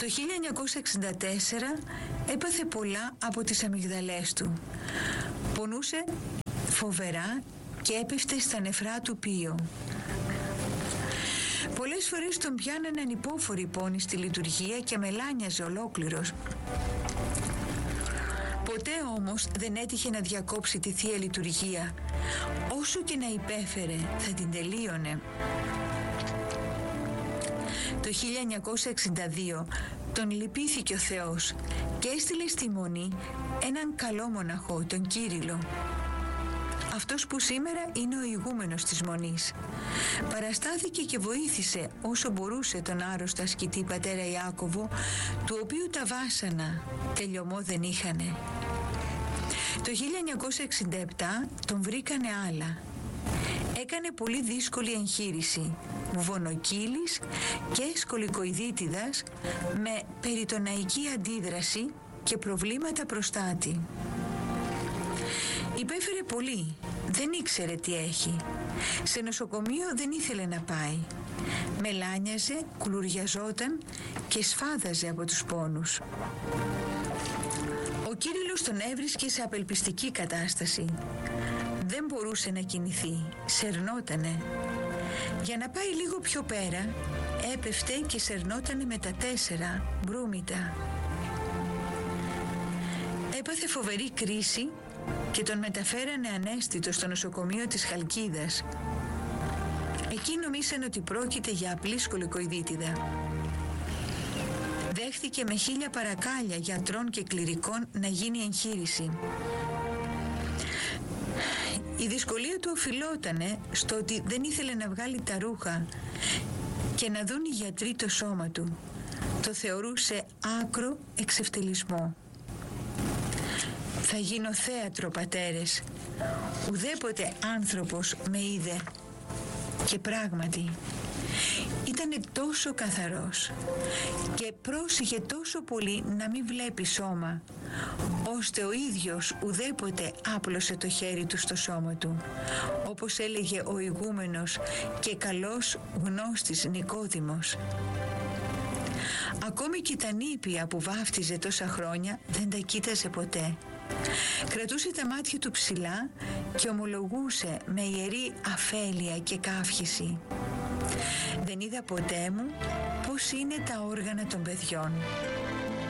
Το 1964 έπαθε πολλά από τις αμυγδαλές του. Πονούσε φοβερά και έπεφτε στα νεφρά του πίο. Πολλές φορές τον πιάνανε ανυπόφοροι πόνοι στη λειτουργία και μελάνιαζε ολόκληρος. Ποτέ όμως δεν έτυχε να διακόψει τη Θεία Λειτουργία. Όσο και να υπέφερε, θα την τελείωνε. Το 1962 τον λυπήθηκε ο Θεός και έστειλε στη Μονή έναν καλό μοναχό, τον Κύριλλο. Αυτός που σήμερα είναι ο ηγούμενος της Μονής. Παραστάθηκε και βοήθησε όσο μπορούσε τον άρρωστο ασκητή πατέρα Ιάκωβο, του οποίου τα βάσανα τελειωμό δεν είχανε. Το 1967 τον βρήκανε άλλα. Έκανε πολύ δύσκολη εγχείρηση, βουβονοκύλης και σκολικοειδίτιδας με περιτοναϊκή αντίδραση και προβλήματα προστάτη. Υπέφερε πολύ, δεν ήξερε τι έχει. Σε νοσοκομείο δεν ήθελε να πάει. Μελάνιαζε, κουλουριαζόταν και σφάδαζε από τους πόνους. Ο Κύριλλος τον έβρισκε σε απελπιστική κατάσταση. Δεν μπορούσε να κινηθεί, σερνότανε. Για να πάει λίγο πιο πέρα, έπεφτε και σερνότανε με τα 4 μπρούμητα. Έπαθε φοβερή κρίση και τον μεταφέρανε ανέστητο στο νοσοκομείο της Χαλκίδας. Εκεί νομίσαν ότι πρόκειται για απλή σκολικοειδίτιδα. Δέχθηκε με 1000 παρακάλια γιατρών και κληρικών να γίνει εγχείρηση. Η δυσκολία του οφειλότανε στο ότι δεν ήθελε να βγάλει τα ρούχα και να δουν οι γιατροί το σώμα του. Το θεωρούσε άκρο εξευτελισμό. Θα γίνω θέατρο, πατέρες. Ουδέποτε άνθρωπος με είδε. Και πράγματι ήτανε τόσο καθαρός και πρόσεχε τόσο πολύ να μην βλέπει σώμα, ώστε ο ίδιος ουδέποτε άπλωσε το χέρι του στο σώμα του, όπως έλεγε ο ηγούμενος και καλός γνώστης Νικόδημος. Ακόμη και τα νήπια που βάφτιζε τόσα χρόνια δεν τα κοίταζε ποτέ. Κρατούσε τα μάτια του ψηλά και ομολογούσε με ιερή αφέλεια και καύχηση: «Δεν είδα ποτέ μου πώς είναι τα όργανα των παιδιών».